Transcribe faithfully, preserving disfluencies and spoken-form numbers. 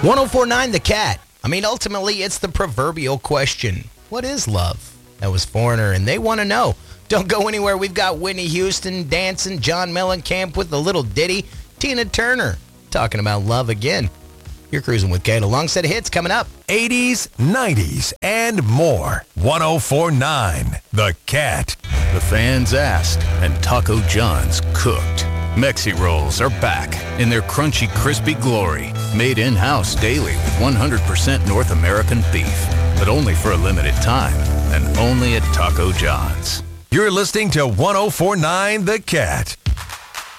oh four point nine The Cat. I mean, ultimately, it's the proverbial question. What is love? That was Foreigner, and they want to know. Don't go anywhere. We've got Whitney Houston dancing, John Mellencamp with a little ditty, Tina Turner talking about love again. You're cruising with Kate. Alongside of hits coming up. eighties, nineties, and more. one oh four point nine The Cat. The fans asked, and Taco John's cooked. Mexi Rolls are back in their crunchy, crispy glory. Made in-house daily with one hundred percent North American beef. But only for a limited time, and only at Taco John's. You're listening to one oh four point nine The Cat.